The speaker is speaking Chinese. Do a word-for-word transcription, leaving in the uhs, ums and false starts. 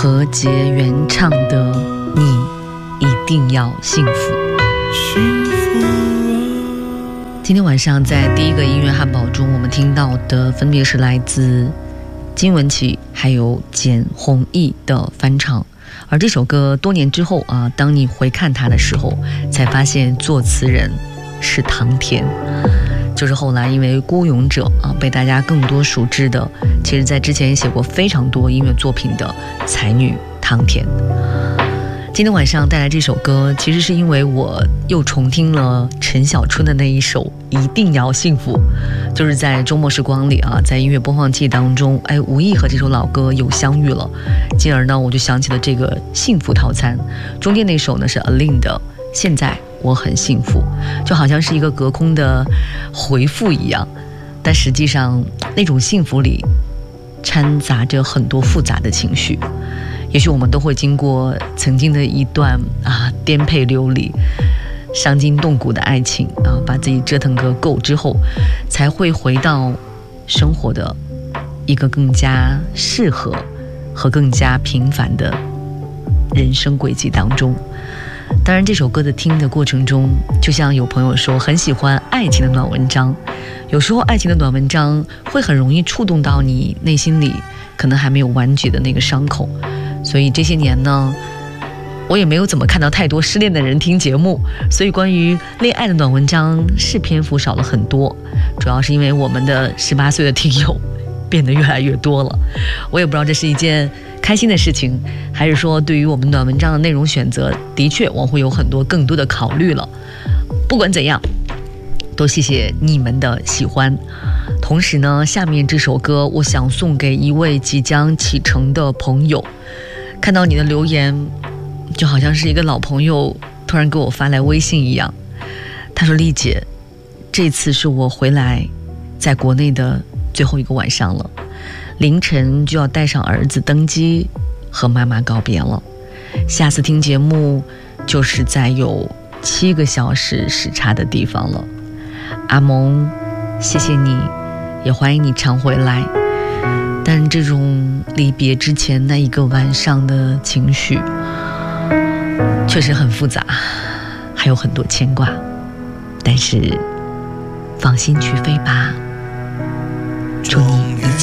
何洁原唱的《你一定要幸福》。今天晚上在第一个音乐汉堡中，我们听到的分别是来自金玟岐还有简弘毅的翻唱。而这首歌多年之后啊，当你回看它的时候，才发现作词人是唐田，就是后来因为《孤勇者》啊被大家更多熟知的，其实在之前也写过非常多音乐作品的才女唐田。今天晚上带来这首歌，其实是因为我又重听了陈小春的那一首《一定要幸福》，就是在周末时光里啊，在音乐播放器当中，哎，无意和这首老歌有相遇了，进而呢，我就想起了这个幸福套餐。中间那首呢是 Aline 的《现在我很幸福》，就好像是一个隔空的回复一样，但实际上那种幸福里掺杂着很多复杂的情绪。也许我们都会经过曾经的一段啊颠沛流离、伤筋动骨的爱情啊，把自己折腾个够之后，才会回到生活的一个更加适合和更加平凡的人生轨迹当中。当然这首歌的听的过程中，就像有朋友说很喜欢爱情的暖文章，有时候爱情的暖文章会很容易触动到你内心里可能还没有完结的那个伤口。所以这些年呢，我也没有怎么看到太多失恋的人听节目，所以关于恋爱的暖文章是篇幅少了很多，主要是因为我们的十八岁的听友变得越来越多了。我也不知道这是一件开心的事情，还是说对于我们暖文章的内容选择，的确我会有很多更多的考虑了。不管怎样，都谢谢你们的喜欢。同时呢，下面这首歌我想送给一位即将启程的朋友。看到你的留言，就好像是一个老朋友突然给我发来微信一样。他说：丽姐，这次是我回来在国内的最后一个晚上了，凌晨就要带上儿子登机和妈妈告别了。下次听节目就是在有七个小时时差的地方了。阿蒙，谢谢你，也欢迎你常回来。但这种离别之前那一个晚上的情绪确实很复杂，还有很多牵挂，但是放心去飞吧，祝你一